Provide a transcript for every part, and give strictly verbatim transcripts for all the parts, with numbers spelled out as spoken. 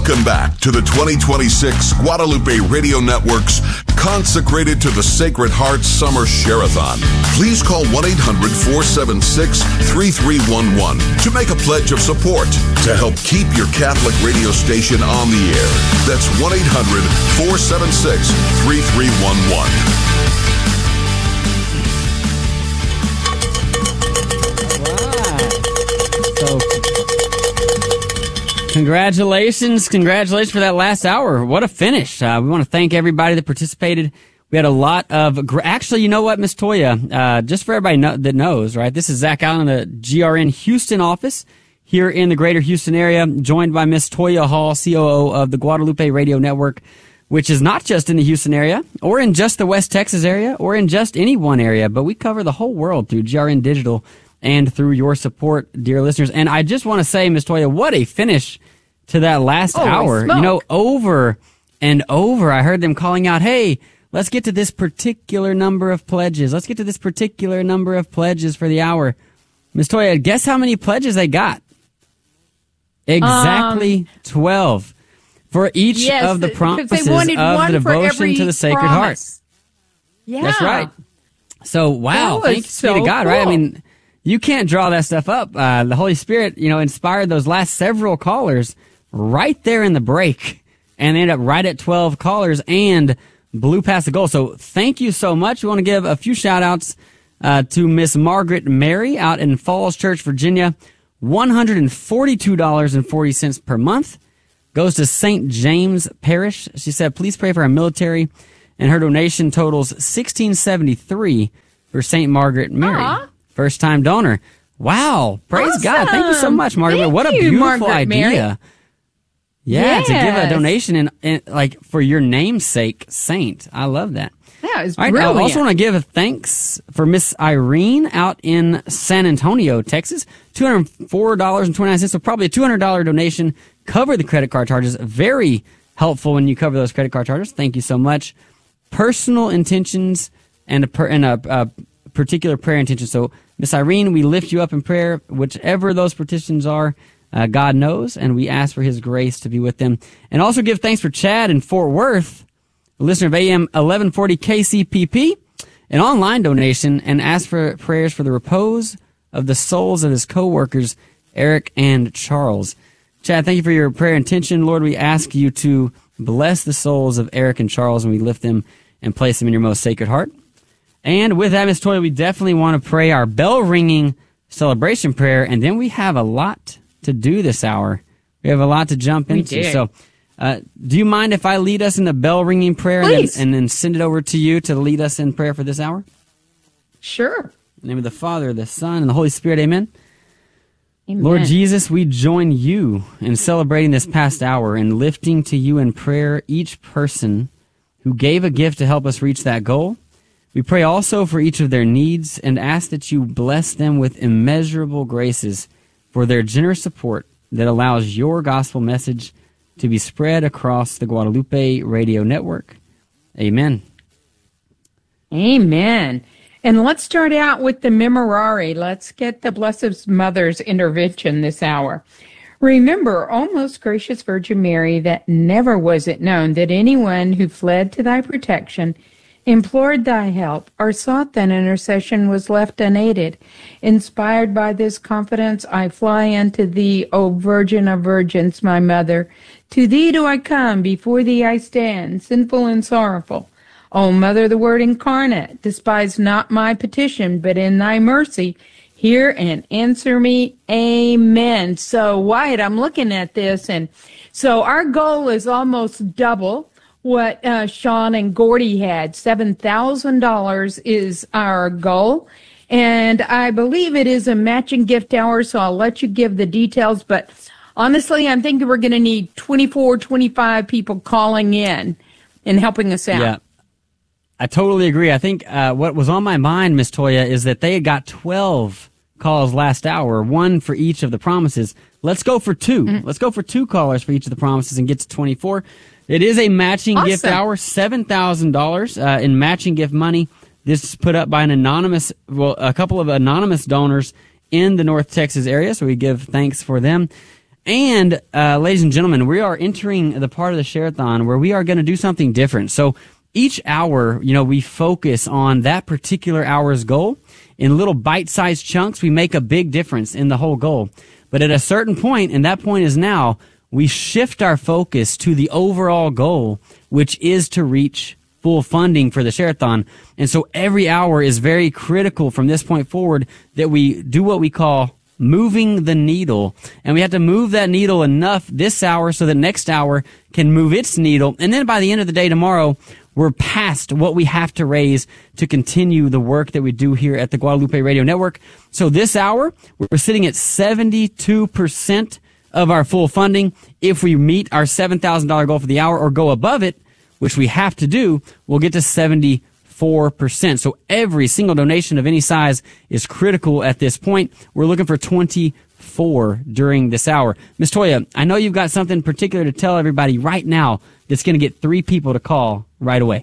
Welcome back to the twenty twenty-six Guadalupe Radio Network's Consecrated to the Sacred Heart Summer Share-a-thon. Please call one eight hundred four seven six three three one one to make a pledge of support to help keep your Catholic radio station on the air. That's one eight hundred four seven six three three one one. So, congratulations, congratulations for that last hour. What a finish. Uh, we want to thank everybody that participated. We had a lot of, gr- actually, you know what, Miss Toya, uh, just for everybody know- that knows, right? This is Zach Allen in the G R N Houston office here in the greater Houston area, joined by Miss Toya Hall, C O O of the Guadalupe Radio Network, which is not just in the Houston area or in just the West Texas area or in just any one area, but we cover the whole world through G R N Digital and through your support, dear listeners. And I just want to say, Miss Toya, what a finish to that last Holy hour. smoke. You know, over and over, I heard them calling out, hey, let's get to this particular number of pledges. Let's get to this particular number of pledges for the hour. Miss Toya, guess how many pledges they got? Exactly um, twelve. For each yes, of the promises they wanted of one the for devotion every to the Sacred promise. Heart. Yeah. That's right. So, wow. That was Thanks so be to God, cool. right? I mean, you can't draw that stuff up. Uh, the Holy Spirit, you know, inspired those last several callers right there in the break. And they ended up right at twelve callers and blew past the goal. So thank you so much. We want to give a few shout outs uh, to Miss Margaret Mary out in Falls Church, Virginia. one hundred forty-two dollars and forty cents per month goes to Saint James Parish. She said, please pray for our military. And her donation totals sixteen seventy-three for Saint Margaret Mary. Aww. First time donor. Wow. Praise Awesome. God. Thank you so much, Margaret. Thank what a you, beautiful Margaret idea. Mary. Yeah, Yes. to give a donation in, in like for your namesake saint. I love that. That was All right, brilliant. I also want to give a thanks for Miss Irene out in San Antonio, Texas. two hundred four dollars and twenty-nine cents, so probably a two hundred dollars donation. Cover the credit card charges. Very helpful when you cover those credit card charges. Thank you so much. Personal intentions and a, per, and a, a particular prayer intention. So, Miss Irene, we lift you up in prayer. Whichever those petitions are, uh, God knows, and we ask for His grace to be with them. And also give thanks for Chad in Fort Worth, a listener of A M eleven forty K C P P, an online donation, and ask for prayers for the repose of the souls of his co-workers, Eric and Charles. Chad, thank you for your prayer intention. Lord, we ask you to bless the souls of Eric and Charles, and we lift them and place them in your most sacred heart. And with that, Miss Toya, we definitely want to pray our bell-ringing celebration prayer, and then we have a lot to do this hour. We have a lot to jump We into. do. So, uh, do you mind if I lead us in the bell-ringing prayer and then, Please. and then send it over to you to lead us in prayer for this hour? Sure. In the name of the Father, the Son, and the Holy Spirit, amen. Amen. Lord Jesus, we join you in celebrating this past hour and lifting to you in prayer each person who gave a gift to help us reach that goal. We pray also for each of their needs and ask that you bless them with immeasurable graces for their generous support that allows your gospel message to be spread across the Guadalupe Radio Network. Amen. Amen. And let's start out with the Memorare. Let's get the Blessed Mother's intervention this hour. Remember, O most gracious Virgin Mary, that never was it known that anyone who fled to thy protection, implored thy help, or sought thine intercession was left unaided. Inspired by this confidence, I fly unto thee, O Virgin of Virgins, my mother. To thee do I come, before thee I stand, sinful and sorrowful. O Mother, the Word incarnate, despise not my petition, but in thy mercy, hear and answer me. Amen. So, Wyatt, I'm looking at this, and so our goal is almost double what uh, Sean and Gordy had. seven thousand dollars is our goal, and I believe it is a matching gift hour, so I'll let you give the details, but honestly, I'm thinking we're going to need twenty-four, twenty-five people calling in and helping us out. Yeah. I totally agree. I think uh, what was on my mind, Miss Toya, is that they had got twelve calls last hour, one for each of the promises. Let's go for two. Mm-hmm. Let's go for two callers for each of the promises and get to twenty-four. It is a matching Awesome. gift hour, seven thousand dollars uh, in matching gift money. This is put up by an anonymous, well, a couple of anonymous donors in the North Texas area, so we give thanks for them. And, uh, ladies and gentlemen, we are entering the part of the Share-a-thon where we are going to do something different. So each hour, you know, we focus on that particular hour's goal. In little bite-sized chunks, we make a big difference in the whole goal. But at a certain point, and that point is now, we shift our focus to the overall goal, which is to reach full funding for the Share-a-thon. And so every hour is very critical from this point forward that we do what we call moving the needle. And we have to move that needle enough this hour so that next hour can move its needle. And then by the end of the day tomorrow, we're past what we have to raise to continue the work that we do here at the Guadalupe Radio Network. So this hour, we're sitting at seventy-two percent of our full funding. If we meet our seven thousand dollars goal for the hour or go above it, which we have to do, we'll get to seventy-four percent. So every single donation of any size is critical at this point. We're looking for twenty-four during this hour. Miz Toya, I know you've got something particular to tell everybody right now that's going to get three people to call right away.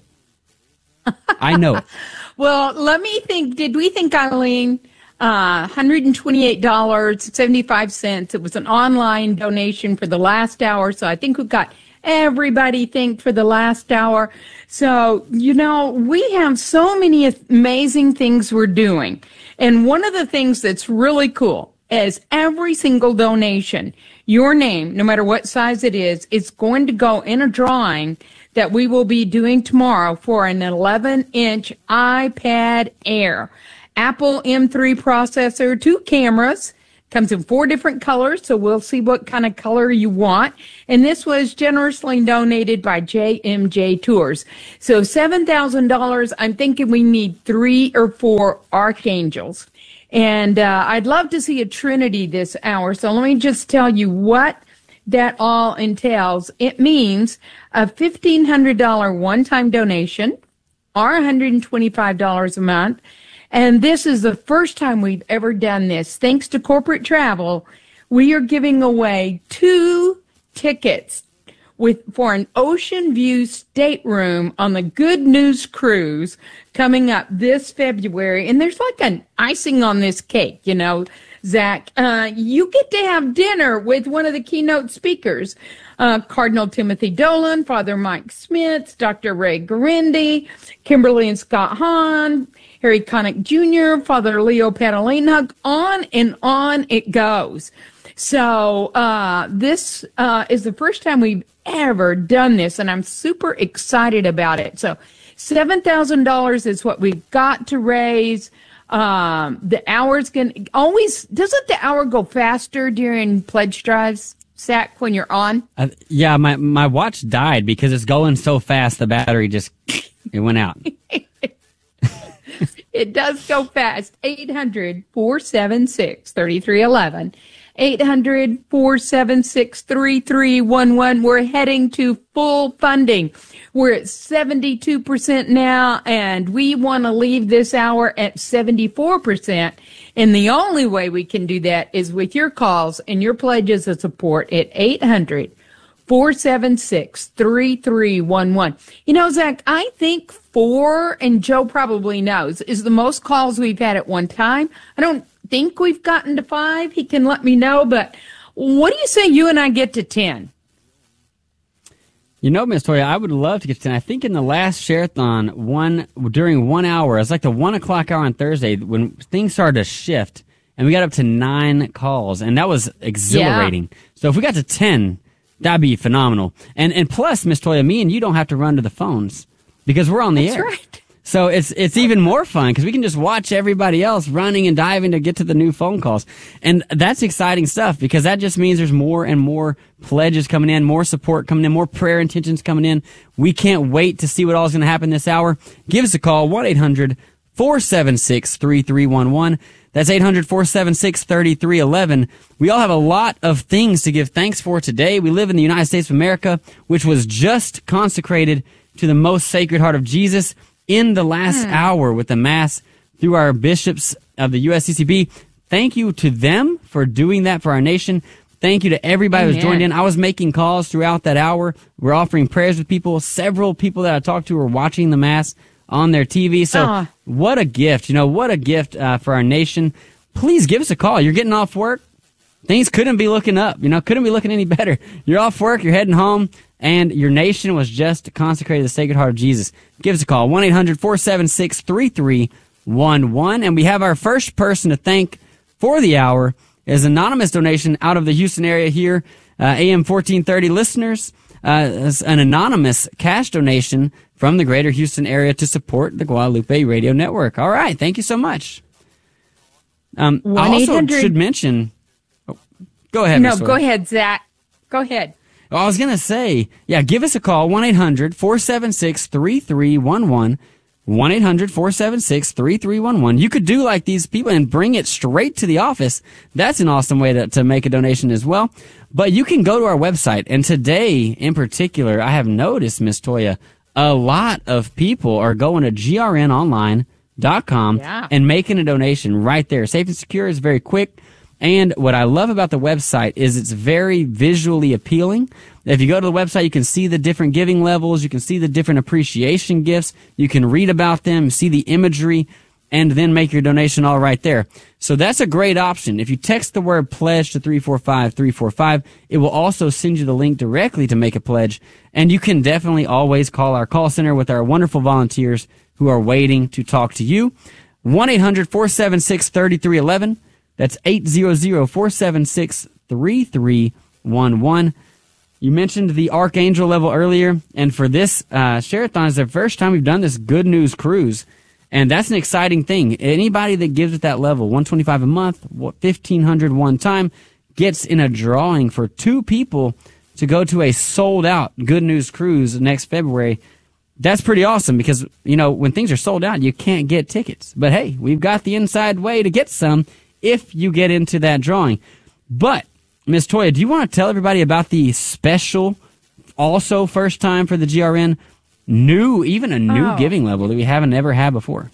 I know it. Well, let me think. Did we think, Eileen, uh, one hundred twenty-eight dollars and seventy-five cents. It was an online donation for the last hour, so I think we've got everybody thanked for the last hour. So, you know, we have so many amazing things we're doing. And one of the things that's really cool is every single donation, your name, no matter what size it is, is going to go in a drawing that we will be doing tomorrow for an eleven inch iPad Air. Apple M three processor, two cameras, comes in four different colors, so we'll see what kind of color you want. And this was generously donated by J M J Tours. So seven thousand dollars, I'm thinking we need three or four archangels. And uh, I'd love to see a trinity this hour, so let me just tell you what that all entails. It means a fifteen hundred dollars one-time donation, or one hundred twenty-five dollars a month. And this is the first time we've ever done this. Thanks to corporate travel, we are giving away two tickets with for an ocean view stateroom on the Good News Cruise coming up this February. And there's like an icing on this cake, you know, Zach. Uh, you get to have dinner with one of the keynote speakers, uh, Cardinal Timothy Dolan, Father Mike Smith, Doctor Ray Garindy, Kimberly and Scott Hahn, Harry Connick Junior, Father Leo Catalina, on and on it goes. So uh, this uh, is the first time we've ever done this, and I'm super excited about it. So seven thousand dollars is what we've got to raise. Um, the hour's going to always, doesn't the hour go faster during pledge drives, Zach, when you're on? Uh, yeah, my, my watch died because it's going so fast, the battery just, it went out. It does go fast. eight hundred, four seven six, three three one one. eight hundred, four seven six, three three one one. We're heading to full funding. We're at seventy-two percent now, and we want to leave this hour at seventy-four percent. And the only way we can do that is with your calls and your pledges of support at eight hundred, four seven six, three three one one. You know, Zach, I think four, and Joe probably knows, is the most calls we've had at one time. I don't think we've gotten to five. He can let me know, but what do you say you and I get to ten? You know, Miz Toya, I would love to get to ten. I think in the last Share-a-thon, one, during one hour, it was like the one o'clock hour on Thursday when things started to shift, and we got up to nine calls, and that was exhilarating. Yeah. So if we got to ten, that'd be phenomenal. And and plus, Miz Toya, me and you don't have to run to the phones because we're on the That's air. That's right. So it's it's even more fun because we can just watch everybody else running and diving to get to the new phone calls. And that's exciting stuff because that just means there's more and more pledges coming in, more support coming in, more prayer intentions coming in. We can't wait to see what all is going to happen this hour. Give us a call, one eight hundred, four seven six, three three one one. That's eight hundred, four seven six, three three one one. We all have a lot of things to give thanks for today. We live in the United States of America, which was just consecrated to the most sacred heart of Jesus in the last mm. hour with the Mass through our bishops of the U S C C B. Thank you to them for doing that for our nation. Thank you to everybody Amen. who's joined in. I was making calls throughout that hour. We're offering prayers with people. Several people that I talked to were watching the Mass on their T V. So uh. what a gift. You know, what a gift uh, for our nation. Please give us a call. You're getting off work. things couldn't be looking up, you know, couldn't be looking any better. You're off work, you're heading home, and your nation was just consecrated to the Sacred Heart of Jesus. Give us a call, one eight hundred four seven six three three one one. And we have our first person to thank for the hour is anonymous donation out of the Houston area here, uh, A M fourteen thirty listeners, uh, an anonymous cash donation from the greater Houston area to support the Guadalupe Radio Network. All right, thank you so much. Um, I also should mention... Oh, go ahead, No, Miz go Toya. ahead, Zach. Go ahead. Oh, I was going to say, yeah, give us a call, one eight hundred four seven six three three one one, one eight hundred four seven six three three one one. You could do like these people and bring it straight to the office. That's an awesome way to, to make a donation as well. But you can go to our website, and today in particular, I have noticed, Miz Toya, a lot of people are going to G R N online dot com Yeah. and making a donation right there. Safe and secure, is very quick. And what I love about the website is it's very visually appealing. If you go to the website, you can see the different giving levels. You can see the different appreciation gifts. You can read about them, see the imagery, and then make your donation all right there. So that's a great option. If you text the word pledge to three four five three four five, it will also send you the link directly to make a pledge. And you can definitely always call our call center with our wonderful volunteers who are waiting to talk to you. one eight hundred four seven six three three one one. That's eight hundred four seven six three three one one. You mentioned the Archangel level earlier, and for this uh, Share-a-thon, it's the first time we've done this Good News Cruise, and that's an exciting thing. Anybody that gives at that level, one hundred twenty-five dollars a month, fifteen hundred dollars one time, gets in a drawing for two people to go to a sold-out Good News Cruise next February. That's pretty awesome because, you know, when things are sold out, you can't get tickets. But hey, we've got the inside way to get some if you get into that drawing. But, Miz Toya, do you want to tell everybody about the special, also first time for the G R N, new, even a new Oh. giving level that we haven't ever had before?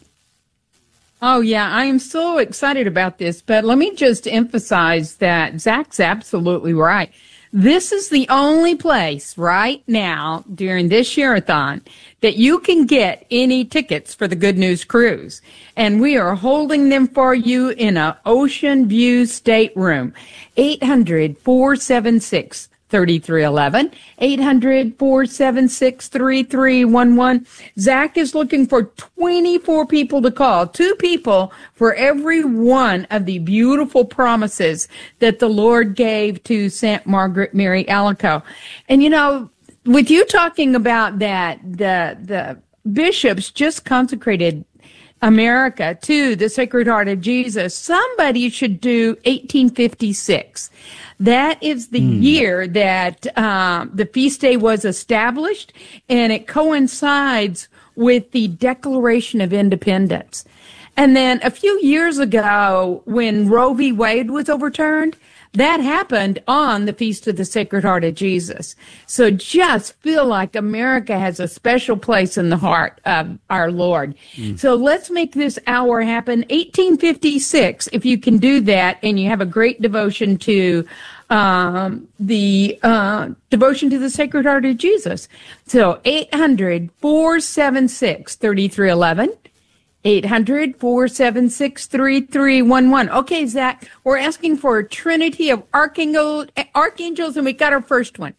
Oh, yeah, I am so excited about this, but let me just emphasize that Zach's absolutely right. This is the only place right now during this Share-a-thon that you can get any tickets for the Good News Cruise. And we are holding them for you in a Ocean View stateroom. eight hundred four seven six three three one one, eight hundred four seven six three three one one. Zach is looking for twenty-four people to call, two people for every one of the beautiful promises that the Lord gave to Saint Margaret Mary Alacoque. And you know, with you talking about that, the the bishops just consecrated America to the Sacred Heart of Jesus. Somebody should do eighteen fifty-six. That is the mm. year that um, the feast day was established, and it coincides with the Declaration of Independence. And then a few years ago, when Roe v. Wade was overturned, that happened on the Feast of the Sacred Heart of Jesus. So just feel like America has a special place in the heart of our Lord. Mm. So let's make this hour happen. eighteen fifty-six, if you can do that, and you have a great devotion to um, the uh, devotion to the Sacred Heart of Jesus. So eight hundred four seven six three three one one. eight hundred four seven six three three one one. Okay, Zach, we're asking for a trinity of archangel, archangels, and we got our first one.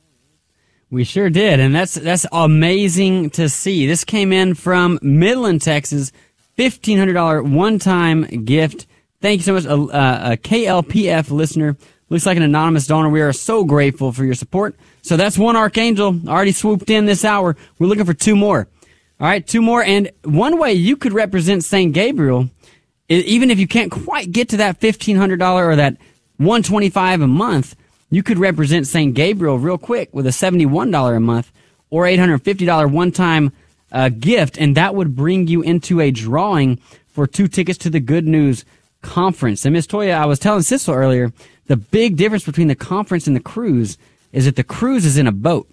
We sure did, and that's that's amazing to see. This came in from Midland, Texas, fifteen hundred dollars one-time gift. Thank you so much, a, a K L P F listener. Looks like an anonymous donor. We are so grateful for your support. So that's one archangel already swooped in this hour. We're looking for two more. All right, two more. And one way you could represent Saint Gabriel, even if you can't quite get to that fifteen hundred dollars or that one hundred twenty-five dollars a month, you could represent Saint Gabriel real quick with a seventy-one dollars a month or eight hundred fifty dollars one-time uh, gift, and that would bring you into a drawing for two tickets to the Good News Conference. And Miz Toya, I was telling Sissel earlier, the big difference between the conference and the cruise is that the cruise is in a boat.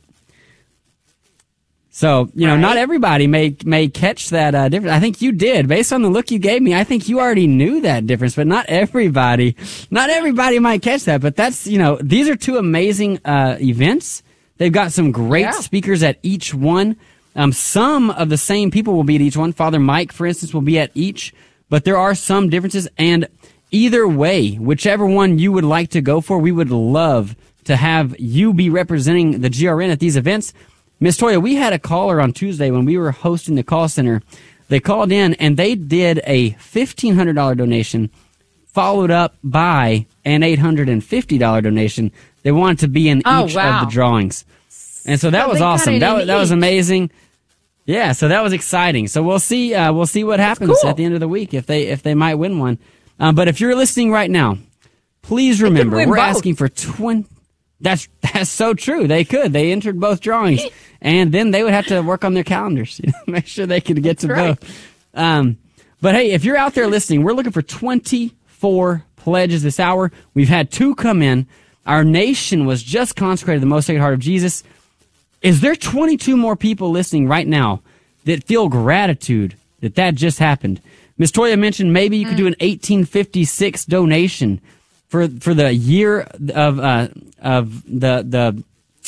So, you know, right. Not everybody may may catch that uh, difference. I think you did. Based on the look you gave me, I think you already knew that difference, but not everybody. Not everybody might catch that, but that's, you know, these are two amazing uh, events. They've got some great yeah. speakers at each one. Um, some of the same people will be at each one. Father Mike, for instance, will be at each, but there are some differences. And either way, whichever one you would like to go for, we would love to have you be representing the G R N at these events. Miss Toya, we had a caller on Tuesday when we were hosting the call center. They called in and they did a fifteen hundred dollars donation, followed up by an eight hundred fifty dollars donation. They wanted to be in oh, each wow. of the drawings. And so that well, was awesome. That was, that was each. amazing. Yeah, so that was exciting. So we'll see. Uh, we'll see what happens cool. at the end of the week if they if they might win one. Um, but if you're listening right now, please remember we're both. asking for twenty. That's that's so true. They could. They entered both drawings, and then they would have to work on their calendars, you know, make sure they could get to That's right. both. Um, but hey, if you're out there listening, we're looking for twenty-four pledges this hour. We've had two come in. Our nation was just consecrated to the most Sacred Heart of Jesus. Is there twenty-two more people listening right now that feel gratitude that that just happened? Miss Toya mentioned maybe you could do an eighteen fifty-six donation for for the year of uh, of the the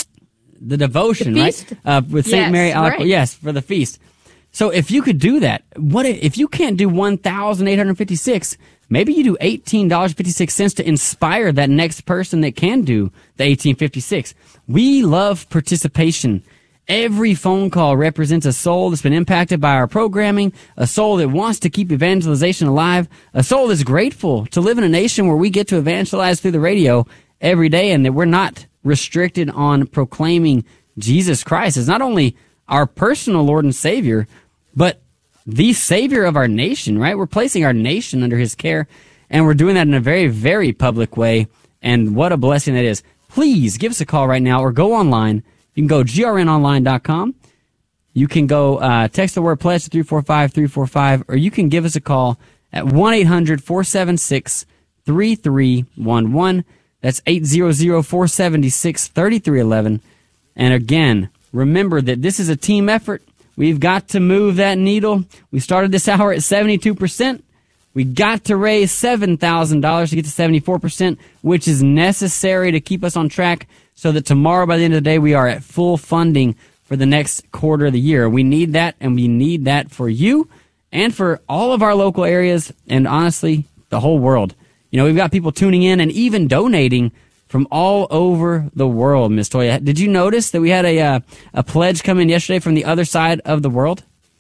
the devotion, the right? Uh, with Saint yes, Mary Alacoque. right. Yes, for the feast. So if you could do that, what if, if you can't do one thousand eight hundred fifty-six? Maybe you do eighteen dollars and fifty-six cents to inspire that next person that can do the eighteen fifty-six. We love participation. Every phone call represents a soul that's been impacted by our programming, a soul that wants to keep evangelization alive, a soul that's grateful to live in a nation where we get to evangelize through the radio every day and that we're not restricted on proclaiming Jesus Christ as not only our personal Lord and Savior, but the Savior of our nation, right? We're placing our nation under His care, and we're doing that in a very, very public way, and what a blessing that is. Please give us a call right now or go online. You can go G R N online dot com. You can go uh, text the word pledge to three four five three four five, or you can give us a call at one eight hundred four seven six three three one one. That's eight hundred four seven six three three one one. And again, remember that this is a team effort. We've got to move that needle. We started this hour at seventy-two percent. We got to raise seven thousand dollars to get to seventy-four percent, which is necessary to keep us on track so that tomorrow, by the end of the day, we are at full funding for the next quarter of the year. We need that, and we need that for you and for all of our local areas and, honestly, the whole world. You know, we've got people tuning in and even donating from all over the world, Miss Toya. Did you notice that we had a uh, a pledge come in yesterday from the other side of the world?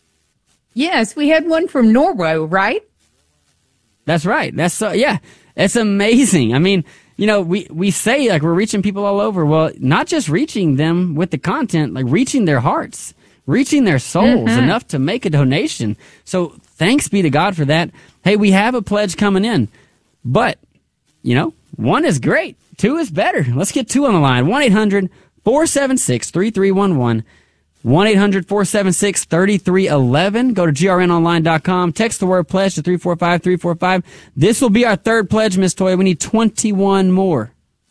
Yes, we had one from Norway, right? That's right. That's so, yeah, it's amazing. I mean, you know, we, we say like we're reaching people all over. Well, not just reaching them with the content, like reaching their hearts, reaching their souls Mm-hmm. enough to make a donation. So thanks be to God for that. Hey, we have a pledge coming in, but you know, one is great. Two is better. Let's get two on the line. one eight hundred four seven six three three one one. one eight hundred four seven six three three one one. Go to G R N online dot com. Text the word pledge to three four five three four five. This will be our third pledge, Miss Toya. We need twenty-one more.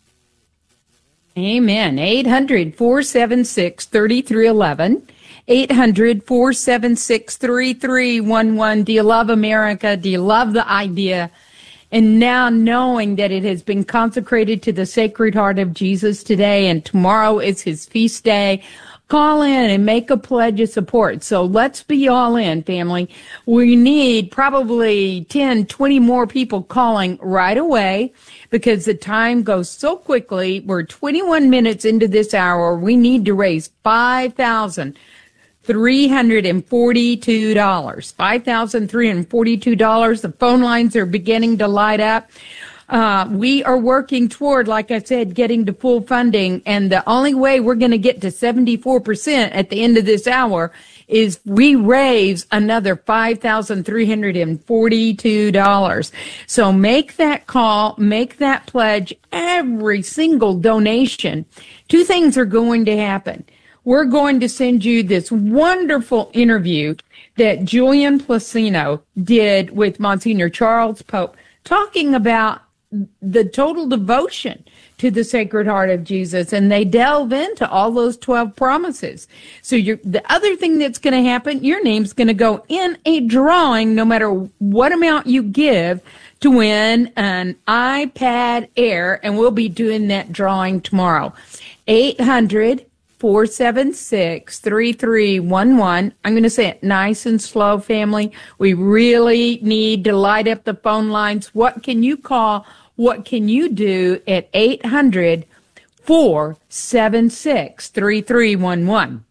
Amen. eight hundred four seven six three three one one. eight hundred four seven six three three one one. Do you love America? Do you love the idea? And now knowing that it has been consecrated to the Sacred Heart of Jesus today and tomorrow is His feast day, call in and make a pledge of support. So let's be all in, family. We need probably ten, twenty more people calling right away because the time goes so quickly. We're twenty-one minutes into this hour. We need to raise five thousand three hundred forty-two dollars. five thousand three hundred forty-two dollars. The phone lines are beginning to light up. Uh, we are working toward, like I said, getting to full funding, and the only way we're going to get to seventy-four percent at the end of this hour is we raise another five thousand three hundred forty-two dollars. So make that call, make that pledge, every single donation. Two things are going to happen. We're going to send you this wonderful interview that Julian Placino did with Monsignor Charles Pope, talking about the total devotion to the Sacred Heart of Jesus, and they delve into all those twelve promises. So you're, the other thing that's going to happen, your name's going to go in a drawing no matter what amount you give to win an iPad Air, and we'll be doing that drawing tomorrow. eight hundred four seven six, three three one one. I'm going to say it nice and slow, family. We really need to light up the phone lines. What can you call? What can you do at eight hundred, four seven six, three three one one?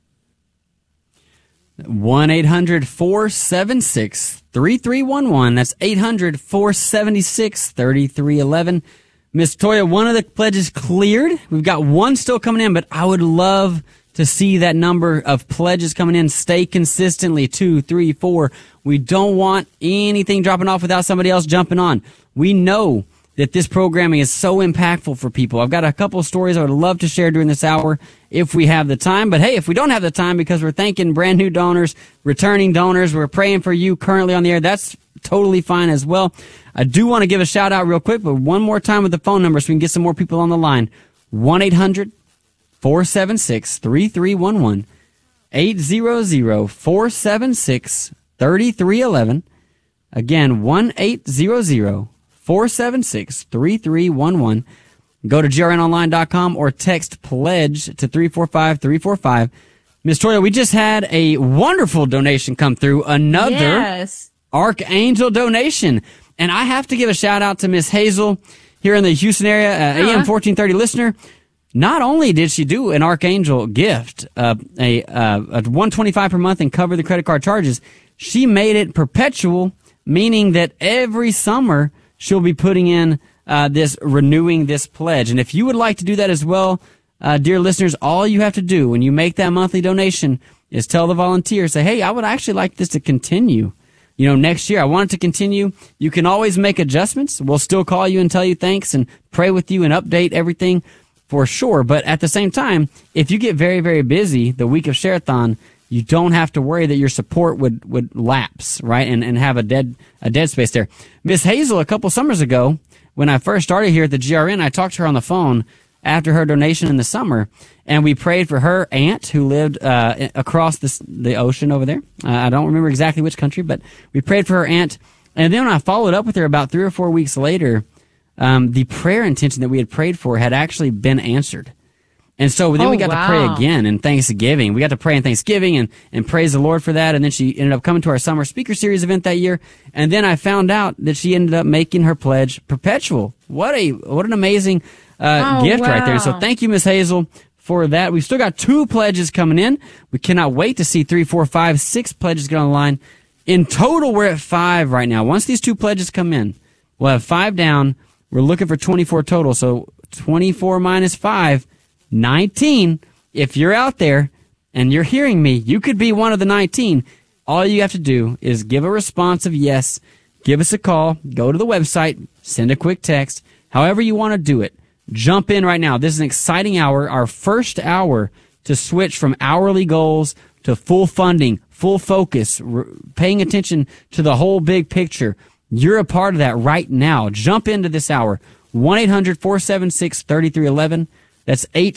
one eight hundred, four seven six, three three one one. That's eight hundred, four seven six, three three one one. Miss Toya, one of the pledges cleared. We've got one still coming in, but I would love to see that number of pledges coming in stay consistently. Two, three, four. We don't want anything dropping off without somebody else jumping on. We know that this programming is so impactful for people. I've got a couple of stories I would love to share during this hour if we have the time. But hey, if we don't have the time because we're thanking brand new donors, returning donors, we're praying for you currently on the air, that's totally fine as well. I do want to give a shout out real quick, but one more time with the phone number so we can get some more people on the line. one eight hundred, four seven six, three three one one. eight hundred, four seven six, three three one one. Again, one eight hundred, four seven six, three three one one. Go to G R N online dot com or text pledge to three four five three four five. Miss Toya, we just had a wonderful donation come through. Another Yes. Archangel donation. And I have to give a shout out to Miss Hazel here in the Houston area, uh, Uh-huh. A M fourteen thirty listener. Not only did she do an Archangel gift, uh, a, uh, a one twenty-five per month and cover the credit card charges, she made it perpetual, meaning that every summer she'll be putting in uh, this, renewing this pledge. And if you would like to do that as well, uh, dear listeners, all you have to do when you make that monthly donation is tell the volunteer, say, hey, I would actually like this to continue. You know, next year, I want it to continue. You can always make adjustments. We'll still call you and tell you thanks and pray with you and update everything for sure. But at the same time, if you get very, very busy the week of Share-a-thon, you don't have to worry that your support would, would lapse, right, and, and have a dead a dead space there. Miss Hazel, a couple summers ago, when I first started here at the G R N, I talked to her on the phone after her donation in the summer, and we prayed for her aunt who lived uh, across the, the ocean over there. Uh, I don't remember exactly which country, but we prayed for her aunt. And then when I followed up with her about three or four weeks later, um, the prayer intention that we had prayed for had actually been answered. And so then Oh, we got wow. to pray again in Thanksgiving. We got to pray in Thanksgiving and, and praise the Lord for that. And then she ended up coming to our summer speaker series event that year. And then I found out that she ended up making her pledge perpetual. What a what an amazing uh, Oh, gift right there. So wow. thank you, Miss Hazel, for that. We've still got two pledges coming in. We cannot wait to see three, four, five, six pledges get on the line. In total, we're at five right now. Once these two pledges come in, we'll have five down. We're looking for twenty-four total. So twenty-four minus five, nineteen. If you're out there and you're hearing me, you could be one of the nineteen. All you have to do is give a response of yes, give us a call, go to the website, send a quick text, however you want to do it. Jump in right now. This is an exciting hour, our first hour to switch from hourly goals to full funding, full focus, r- paying attention to the whole big picture. You're a part of that right now. Jump into this hour. one eight hundred, four seven six, three three one one. That's eight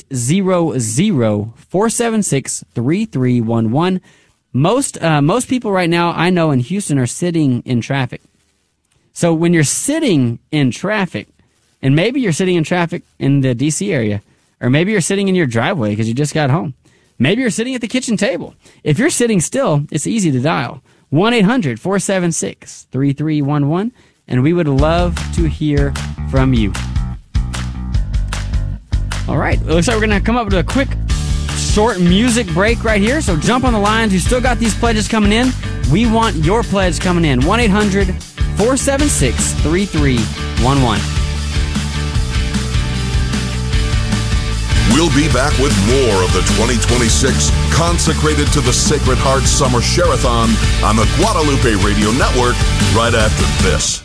hundred, four seven six, three three one one. Most, uh, most people right now I know in Houston are sitting in traffic. So when you're sitting in traffic, and maybe you're sitting in traffic in the D C area, or maybe you're sitting in your driveway because you just got home. Maybe you're sitting at the kitchen table. If you're sitting still, it's easy to dial. one eight hundred, four seven six, three three one one, and we would love to hear from you. All right, it looks like we're going to come up with a quick, short music break right here, so jump on the lines. You still got these pledges coming in. We want your pledge coming in. one eight hundred, four seven six, three three one one. We'll be back with more of the twenty twenty-six Consecrated to the Sacred Heart Summer Share-a-thon on the Guadalupe Radio Network right after this.